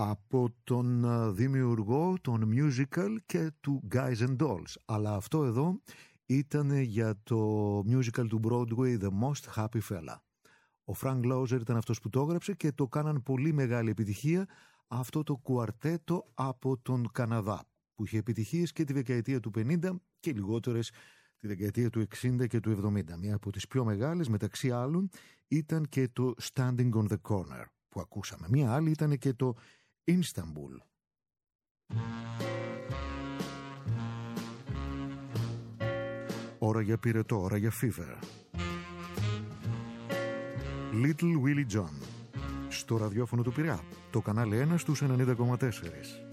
από τον δημιουργό των musical και του Guys and Dolls. Αλλά αυτό εδώ ήταν για το musical του Broadway The Most Happy Fella. Ο Frank Loesser ήταν αυτός που το έγραψε και το κάναν πολύ μεγάλη επιτυχία αυτό το κουαρτέτο από τον Καναδά, που είχε επιτυχίες και τη δεκαετία του 50 και λιγότερες τη δεκαετία του 60 και του 70. Μία από τις πιο μεγάλες μεταξύ άλλων ήταν και το Standing on the Corner που ακούσαμε. Μία άλλη ήταν και το Istanbul. Ώρα για πυρετό, ώρα για fever. Little Willie John στο ραδιόφωνο του Πειραιά, το κανάλι 1 στους 90,4.